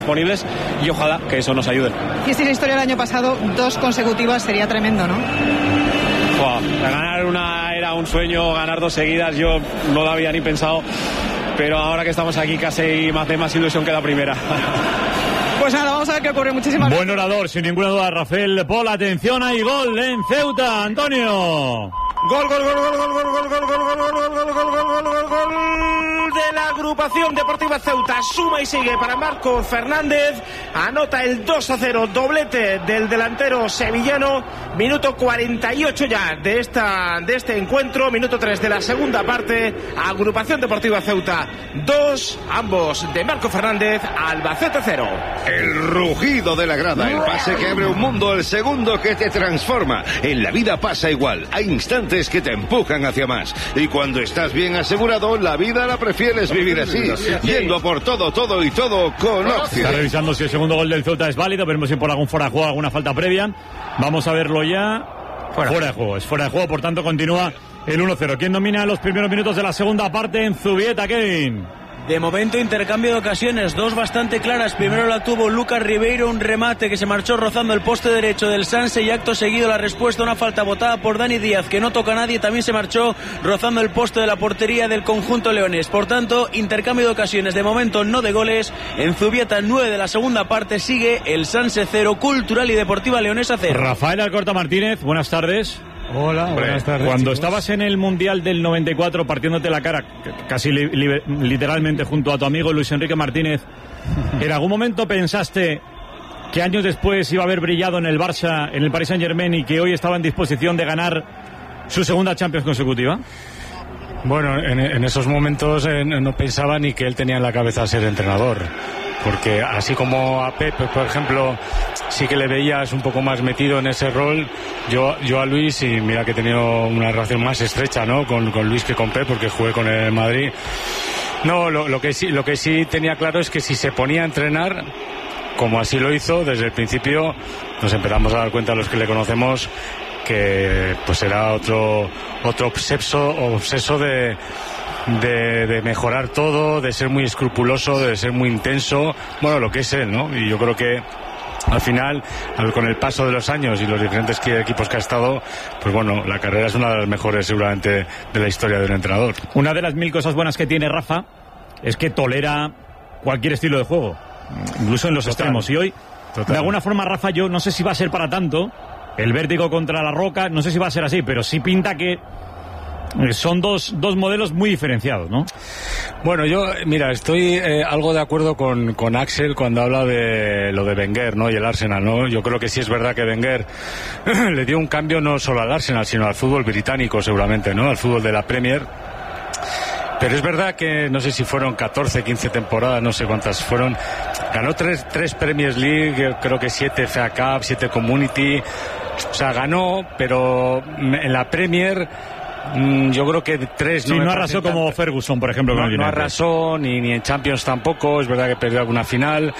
disponibles y ojalá que eso nos ayude. Y si la historia del año pasado, 2 consecutivas sería tremendo, ¿no? Ganar una era un sueño, ganar 2 seguidas yo no lo había ni pensado, pero ahora que estamos aquí casi me hace más ilusión que la primera. Pues nada, vamos a ver qué ocurre. Muchísimas gracias. Buen orador, sin ninguna duda, Rafael Pol. Atención, hay gol en Ceuta, Antonio. Gol de la agrupación deportiva Ceuta. Suma y sigue para Marco Fernández. Anota el 2-0, doblete del delantero sevillano. Minuto 48 ya de este encuentro. Minuto 3 de la segunda parte. Agrupación deportiva Ceuta 2, ambos de Marco Fernández. Albacete 0. El rugido de la grada, el pase que abre un mundo, el segundo que te transforma. En la vida pasa igual. Hay instantes que te empujan hacia más. Y cuando estás bien asegurado, la vida la prefieres vivir así, yendo por todo con Opción. Está revisando si el segundo gol del Ceuta es válido. Veremos si por algún fuera de juego, alguna falta previa. Vamos a verlo ya. Fuera de juego, es fuera de juego, por tanto continúa el 1-0. ¿Quién domina los primeros minutos de la segunda parte en Zubieta, Kevin? De momento intercambio de ocasiones, 2 bastante claras. Primero la tuvo Lucas Ribeiro, un remate que se marchó rozando el poste derecho del Sanse, y acto seguido la respuesta, una falta botada por Dani Díaz que no toca a nadie, también se marchó rozando el poste de la portería del conjunto leonés. Por tanto, intercambio de ocasiones, de momento no de goles. En Zubieta 9 de la segunda parte, sigue el Sanse 0, Cultural y Deportiva Leonesa 0. Rafael Alcorta Martínez, buenas tardes. Hola, buenas tardes. Cuando chicos. estabas en el Mundial del 94 partiéndote la cara casi literalmente junto a tu amigo Luis Enrique Martínez, ¿en algún momento pensaste que años después iba a haber brillado en el Barça, en el Paris Saint-Germain, y que hoy estaba en disposición de ganar su segunda Champions consecutiva? Bueno, en esos momentos no pensaba ni que él tenía en la cabeza ser entrenador, porque así como a Pep, por ejemplo, sí que le veías un poco más metido en ese rol, yo a Luis, y mira que he tenido una relación más estrecha, ¿no?, con Luis que con Pep, porque jugué con él en Madrid. No, lo que sí tenía claro es que si se ponía a entrenar, como así lo hizo, desde el principio nos empezamos a dar cuenta, los que le conocemos, que pues era otro obseso de mejorar todo, de ser muy escrupuloso, de ser muy intenso, bueno, lo que es él, ¿no? Y yo creo que al final, con el paso de los años y los diferentes equipos que ha estado, pues bueno, la carrera es una de las mejores seguramente de la historia de un entrenador. Una de las 1000 cosas buenas que tiene Rafa es que tolera cualquier estilo de juego, incluso en los extremos. Y hoy, de alguna forma, Rafa, yo no sé si va a ser para tanto el vértigo contra la roca, no sé si va a ser así, pero sí pinta que son dos modelos muy diferenciados, ¿no? Bueno, yo, mira, estoy algo de acuerdo con Axel cuando habla de lo de Wenger, ¿no?, y el Arsenal, ¿no? Yo creo que sí es verdad que Wenger le dio un cambio no solo al Arsenal, sino al fútbol británico, seguramente, ¿no?, al fútbol de la Premier. Pero es verdad que no sé si fueron 14, 15 temporadas, no sé cuántas fueron. Ganó 3 Premier League, creo que 7 FA Cup, 7 Community. O sea, ganó, pero en la Premier yo creo que 3 no. Sí, no arrasó como Ferguson, por ejemplo. No arrasó, ni en Champions tampoco. Es verdad que perdió alguna final.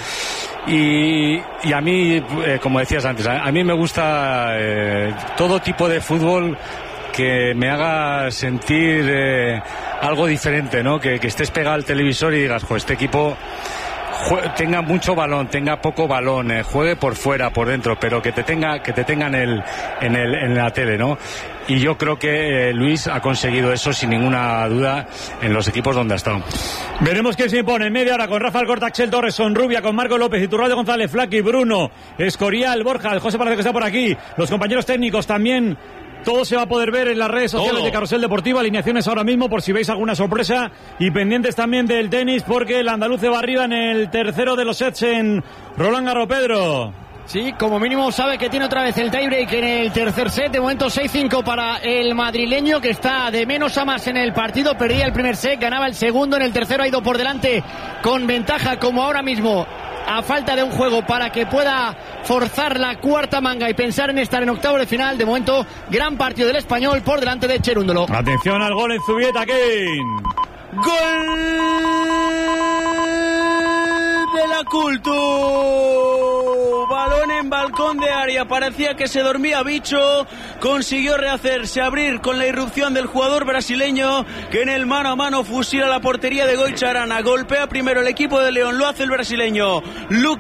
Y a mí, como decías antes, a mí me gusta todo tipo de fútbol que me haga sentir algo diferente, ¿no? Que estés pegado al televisor y digas, este equipo tenga mucho balón, tenga poco balón, juegue por fuera, por dentro, pero que te tengan en la tele, ¿no? Y yo creo que Luis ha conseguido eso sin ninguna duda en los equipos donde ha estado. Veremos quién se impone en media hora con Rafael Corta, Axel Torres, Sonrubia, con Marco López, Iturralde, González, Flaqui, Bruno, Escorial, Borja, el José parece que está por aquí, los compañeros técnicos también. Todo se va a poder ver en las redes sociales de Carrusel Deportiva. Alineaciones ahora mismo por si veis alguna sorpresa. Y pendientes también del tenis porque el andaluz se va arriba en el tercero de los sets en Roland Garros. Pedro. Sí, como mínimo sabe que tiene otra vez el tiebreak en el tercer set. De momento 6-5 para el madrileño, que está de menos a más en el partido. Perdía el primer set, ganaba el segundo. En el tercero ha ido por delante con ventaja, como ahora mismo, a falta de un juego para que pueda forzar la cuarta manga y pensar en estar en octavos de final. De momento, gran partido del español por delante de Cherúndolo. Atención al gol en Zubieta, Kane. ¡Gol de la Cultu! Balón en balcón de área, parecía que se dormía Bicho, consiguió rehacerse, abrir con la irrupción del jugador brasileño que en el mano a mano fusila la portería de Goicha Arana. Golpea primero el equipo de León, lo hace el brasileño Lucas